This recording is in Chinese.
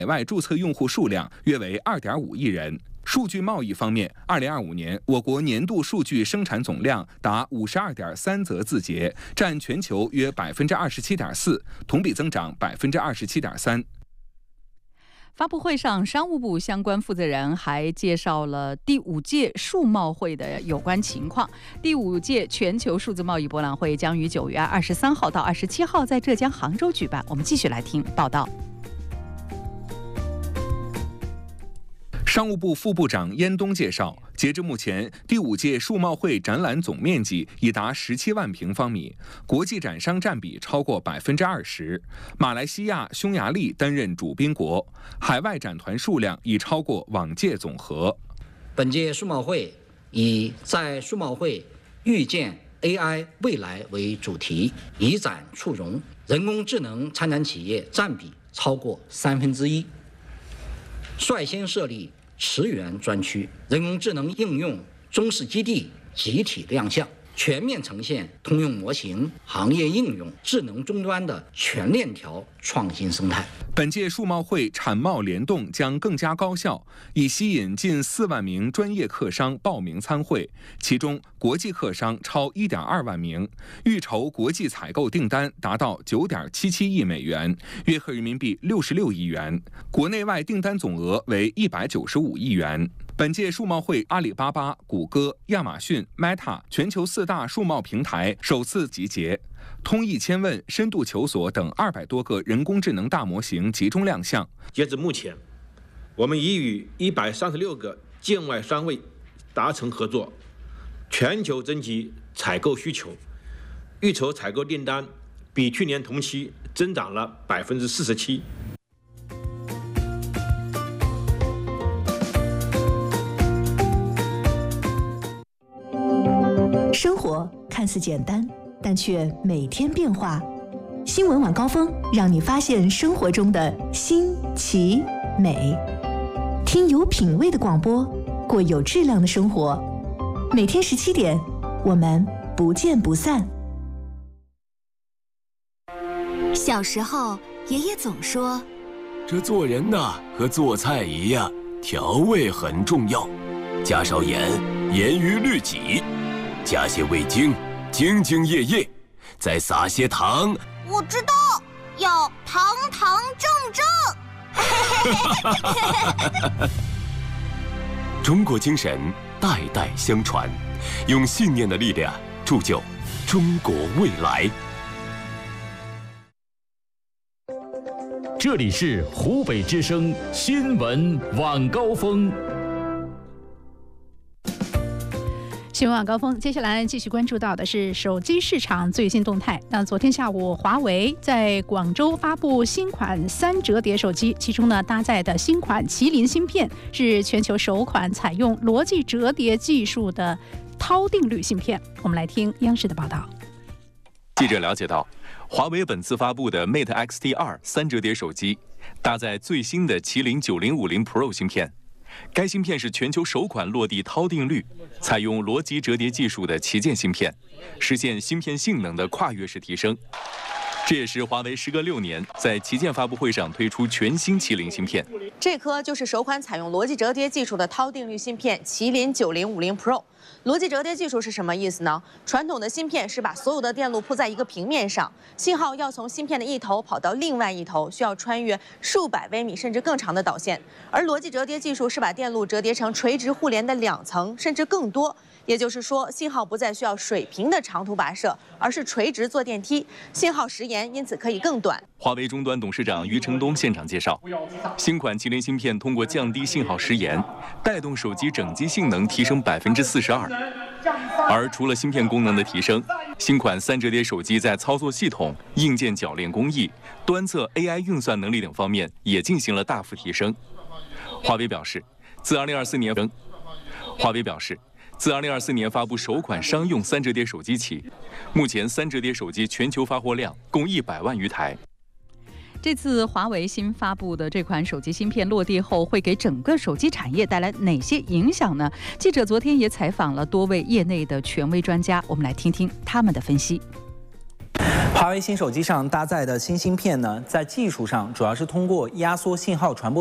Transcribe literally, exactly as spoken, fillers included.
海外注册用户数量约为 二点五亿人。数据贸易方面，二零二五年我国年度数据生产总量达五十二点三则字节，占全球约百分之二十七点四，同比增长百分之二十七点三。 发布会上，商务部相关负责人还介绍了第五届数贸会的有关情况。第五届全球数字贸易博览会将于九月二十三号到二十七号在浙江杭州举办。我们继续来听报道。 商务部副部长燕东介绍，截至目前，第五届数贸会展览总面积已达十七万平方米，国际展商占比超过百分之二十。马来西亚、匈牙利担任主宾国，海外展团数量已超过往届总和。 本届数贸会以在数贸会预见 A I 未来为主题，以展促融，人工智能参展企业占比超过三分之一，率先设立驰援专区，人工智能应用中试基地集体亮相，全面呈现通用模型、行业应用、智能终端的全链条创新生态。 本届数贸会产贸联动将更加高效，以吸引近四万名专业客商报名参会，其中国际客商超 一点二万名，预筹国际采购订单达到 九点七七亿美元，约合人民币六十六亿元，国内外订单总额为一百九十五亿元。本届数贸会，阿里巴巴、谷歌、亚马逊、Meta 全球四大数贸平台首次集结，通义千问、深度求索等二百多个人工智能大模型集中亮相。 截至目前，我们已与一百三十六个境外商会达成合作，全球征集采购需求，预筹采购订单比去年同期增长了百分之四十七。 生活看似简单，但却每天变化。新闻晚高峰让你发现生活中的新奇美，听有品味的广播，过有质量的生活。每天十七点，我们不见不散。 小时候，爷爷总说， 这做人呐，和做菜一样，调味很重要，加少盐，严于律己。加些味精，兢兢业业，再撒些糖。 我知道，要堂堂正正。 中国精神代代相传，用信念的力量铸就中国未来。 这里是湖北之声新闻晚高峰。 新闻晚高峰，接下来继续关注到的是手机市场最新动态。那昨天下午，华为在广州发布新款三折叠手机，其中呢搭载的新款麒麟芯片是全球首款采用逻辑折叠技术的涛定律芯片。我们来听央视的报道。 记者了解到，华为本次发布的 Mate X T 二 三折叠手机搭载最新的麒麟九零五零 Pro 芯片。该芯片是全球首款落地涛定律、采用逻辑折叠技术的旗舰芯片，实现芯片性能的跨越式提升。这也是华为时隔六年在旗舰发布会上推出全新麒麟芯片。 这颗就是首款采用逻辑折叠技术的涛定律芯片麒麟九零五零 Pro。逻辑折叠技术是什么意思呢？传统的芯片是把所有的电路铺在一个平面上，信号要从芯片的一头跑到另外一头，需要穿越数百微米甚至更长的导线。而逻辑折叠技术是把电路折叠成垂直互联的两层甚至更多，也就是说，信号不再需要水平的长途跋涉，而是垂直坐电梯，信号时延因此可以更短。 华为终端董事长余承东现场介绍，新款麒麟芯片通过降低信号时延，带动手机整机性能提升百分之四十二。而除了芯片功能的提升，新款三折叠手机在操作系统、硬件铰链工艺、端侧 A I 运算能力等方面也进行了大幅提升。华为表示，自二零二四年，华为表示。自二零二四年发布首款商用三折叠手机起，目前三折叠手机全球发货量共一百万余台。 这次华为新发布的这款手机芯片落地后，会给整个手机产业带来哪些影响呢？记者昨天也采访了多位业内的权威专家，我们来听听他们的分析。 华为新手机上搭载的新芯片呢，在技术上主要是通过压缩信号传播